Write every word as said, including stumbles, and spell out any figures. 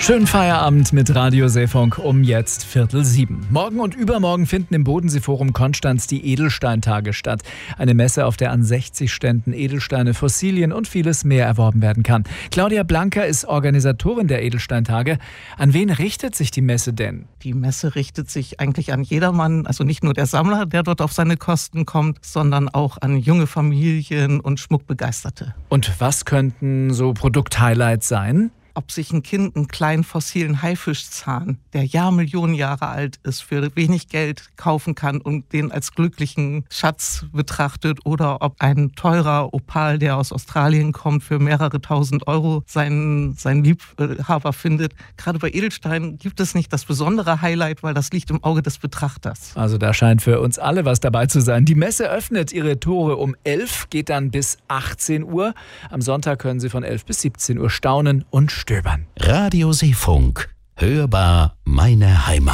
Schönen Feierabend mit Radio Seefunk um jetzt Viertel sieben. Morgen und übermorgen finden im Bodenseeforum Konstanz die Edelsteintage statt. Eine Messe, auf der an sechzig Ständen Edelsteine, Fossilien und vieles mehr erworben werden kann. Claudia Blanker ist Organisatorin der Edelsteintage. An wen richtet sich die Messe denn? Die Messe richtet sich eigentlich an jedermann, also nicht nur der Sammler, der dort auf seine Kosten kommt, sondern auch an junge Familien und Schmuckbegeisterte. Und was könnten so Produkthighlights sein? Ob sich ein Kind einen kleinen fossilen Haifischzahn, der Jahrmillionen Jahre alt ist, für wenig Geld kaufen kann und den als glücklichen Schatz betrachtet, oder ob ein teurer Opal, der aus Australien kommt, für mehrere tausend Euro seinen, seinen Liebhaber findet. Gerade bei Edelsteinen gibt es nicht das besondere Highlight, weil das liegt im Auge des Betrachters. Also da scheint für uns alle was dabei zu sein. Die Messe öffnet ihre Tore um elf, geht dann bis achtzehn Uhr. Am Sonntag können Sie von elf bis siebzehn Uhr staunen und stöbern. Radio Seefunk. Hörbar meine Heimat.